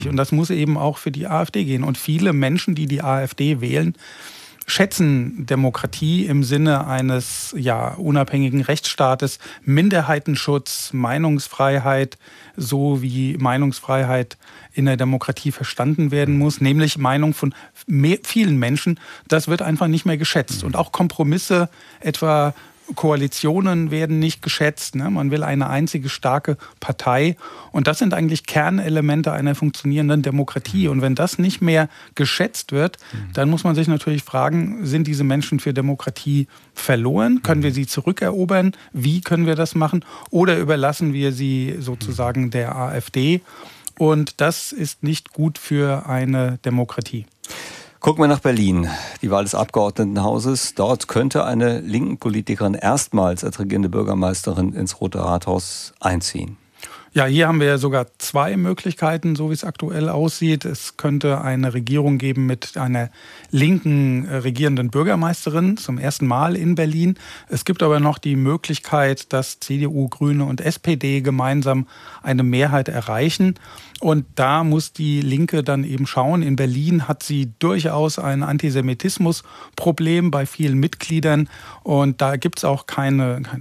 Und das muss eben auch für die AfD gehen. Und viele Menschen, die die AfD wählen, schätzen Demokratie im Sinne eines unabhängigen Rechtsstaates, Minderheitenschutz, Meinungsfreiheit, so wie Meinungsfreiheit in der Demokratie verstanden werden muss, nämlich Meinung von vielen Menschen. Das wird einfach nicht mehr geschätzt. Und auch Kompromisse, etwa Koalitionen, werden nicht geschätzt. Man will eine einzige starke Partei. Und das sind eigentlich Kernelemente einer funktionierenden Demokratie. Und wenn das nicht mehr geschätzt wird, dann muss man sich natürlich fragen, sind diese Menschen für Demokratie verloren? Können wir sie zurückerobern? Wie können wir das machen? Oder überlassen wir sie sozusagen der AfD? Und das ist nicht gut für eine Demokratie. Gucken wir nach Berlin. Die Wahl des Abgeordnetenhauses. Dort könnte eine linken Politikerin erstmals als regierende Bürgermeisterin ins Rote Rathaus einziehen. Ja, hier haben wir ja sogar zwei Möglichkeiten, so wie es aktuell aussieht. Es könnte eine Regierung geben mit einer linken regierenden Bürgermeisterin zum ersten Mal in Berlin. Es gibt aber noch die Möglichkeit, dass CDU, Grüne und SPD gemeinsam eine Mehrheit erreichen. Und da muss die Linke dann eben schauen. In Berlin hat sie durchaus ein Antisemitismusproblem bei vielen Mitgliedern. Und da gibt es auch kann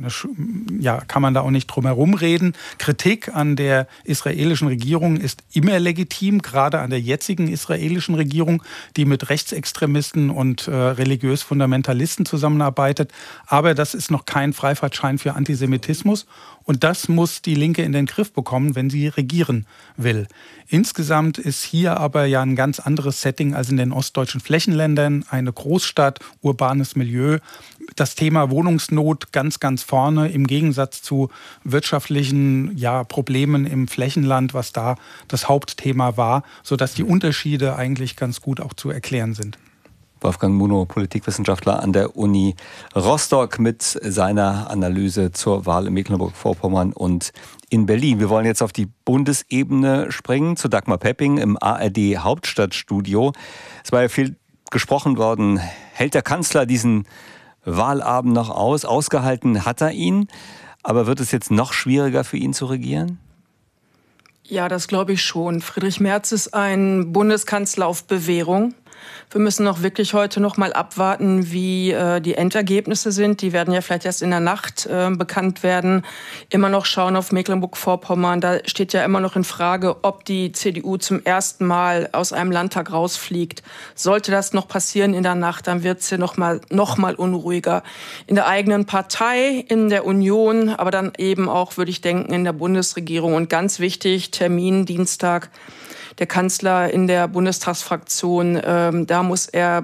man da auch nicht drum herum reden. Kritik an der israelischen Regierung ist immer legitim, gerade an der jetzigen israelischen Regierung, die mit Rechtsextremisten und religiös Fundamentalisten zusammenarbeitet. Aber das ist noch kein Freifahrtschein für Antisemitismus. Und das muss die Linke in den Griff bekommen, wenn sie regieren will. Insgesamt ist hier aber ja ein ganz anderes Setting als in den ostdeutschen Flächenländern. Eine Großstadt, urbanes Milieu. Das Thema Wohnungsnot ganz, ganz vorne im Gegensatz zu wirtschaftlichen Problemen im Flächenland, was da das Hauptthema war, sodass die Unterschiede eigentlich ganz gut auch zu erklären sind. Wolfgang Munow, Politikwissenschaftler an der Uni Rostock mit seiner Analyse zur Wahl in Mecklenburg-Vorpommern und in Berlin. Wir wollen jetzt auf die Bundesebene springen, zu Dagmar Pepping im ARD-Hauptstadtstudio. Es war ja viel gesprochen worden. Hält der Kanzler diesen Wahlabend noch aus? Ausgehalten hat er ihn. Aber wird es jetzt noch schwieriger für ihn zu regieren? Ja, das glaube ich schon. Friedrich Merz ist ein Bundeskanzler auf Bewährung. Wir müssen auch wirklich heute noch mal abwarten, wie die Endergebnisse sind. Die werden ja vielleicht erst in der Nacht bekannt werden. Immer noch schauen auf Mecklenburg-Vorpommern. Da steht ja immer noch in Frage, ob die CDU zum ersten Mal aus einem Landtag rausfliegt. Sollte das noch passieren in der Nacht, dann wird es ja noch mal unruhiger. In der eigenen Partei, in der Union, aber dann eben auch, würde ich denken, in der Bundesregierung. Und ganz wichtig, Termin Dienstag. Der Kanzler in der Bundestagsfraktion, da muss er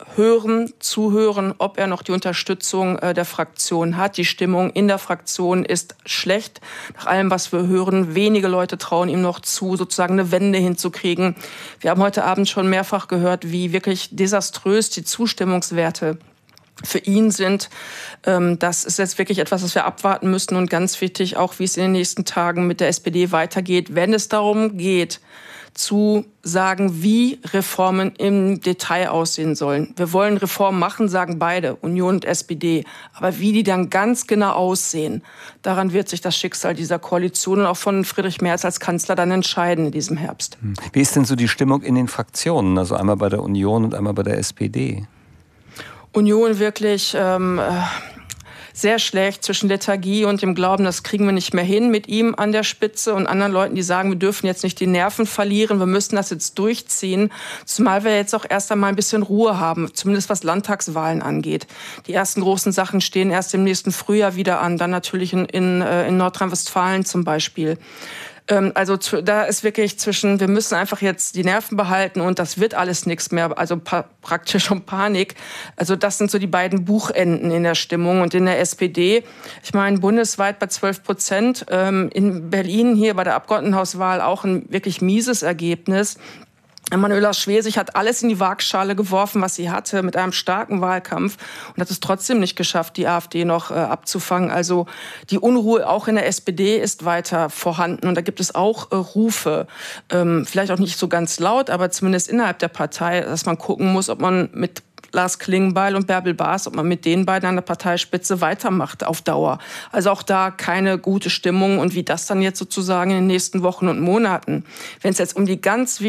zuhören, ob er noch die Unterstützung der Fraktion hat. Die Stimmung in der Fraktion ist schlecht. Nach allem, was wir hören, wenige Leute trauen ihm noch zu, sozusagen eine Wende hinzukriegen. Wir haben heute Abend schon mehrfach gehört, wie wirklich desaströs die Zustimmungswerte für ihn sind. Das ist jetzt wirklich etwas, was wir abwarten müssen. Und ganz wichtig auch, wie es in den nächsten Tagen mit der SPD weitergeht, wenn es darum geht, zu sagen, wie Reformen im Detail aussehen sollen. Wir wollen Reformen machen, sagen beide, Union und SPD. Aber wie die dann ganz genau aussehen, daran wird sich das Schicksal dieser Koalition und auch von Friedrich Merz als Kanzler dann entscheiden in diesem Herbst. Wie ist denn so die Stimmung in den Fraktionen? Also einmal bei der Union und einmal bei der SPD. Union wirklich sehr schlecht, zwischen Lethargie und dem Glauben, das kriegen wir nicht mehr hin, mit ihm an der Spitze und anderen Leuten, die sagen, wir dürfen jetzt nicht die Nerven verlieren, wir müssen das jetzt durchziehen, zumal wir jetzt auch erst einmal ein bisschen Ruhe haben, zumindest was Landtagswahlen angeht. Die ersten großen Sachen stehen erst im nächsten Frühjahr wieder an, dann natürlich in Nordrhein-Westfalen zum Beispiel. Also da ist wirklich wir müssen einfach jetzt die Nerven behalten und das wird alles nichts mehr, also praktisch um Panik. Also das sind so die beiden Buchenden in der Stimmung. Und in der SPD, ich meine, bundesweit bei 12%, in Berlin hier bei der Abgeordnetenhauswahl auch ein wirklich mieses Ergebnis. Manuela Schwesig hat alles in die Waagschale geworfen, was sie hatte, mit einem starken Wahlkampf und hat es trotzdem nicht geschafft, die AfD noch abzufangen. Also die Unruhe auch in der SPD ist weiter vorhanden und da gibt es auch Rufe, vielleicht auch nicht so ganz laut, aber zumindest innerhalb der Partei, dass man gucken muss, ob man mit Lars Klingbeil und Bärbel Baas, ob man mit den beiden an der Parteispitze weitermacht auf Dauer. Also auch da keine gute Stimmung. Und wie das dann jetzt sozusagen in den nächsten Wochen und Monaten, wenn es jetzt um die ganz